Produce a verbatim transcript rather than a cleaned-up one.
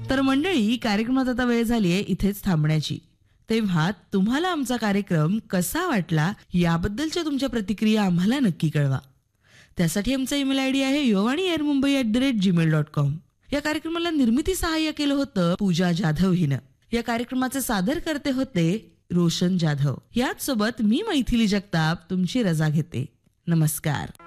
तर मंडळी, कार्यक्रमात आता वेळ झालीये इथेच थांबण्याची. तेव्हा तुम्हाला आमचा कार्यक्रम कसा वाटला याबद्दलच्या तुमच्या प्रतिक्रिया आम्हाला नक्की कळवा. त्यासाठी आमचा ईमेल आयडी आहे योवाणी air Mumbai at the rate Gmail dot com. या कार्यक्रमाला निर्मिती सहाय्य केलं होतं पूजा जाधव हिनं. या कार्यक्रमाचे सादर करते होते रोशन जाधव. याच सोबत मी मैथिली जगताप तुमची रजा घेते. नमस्कार.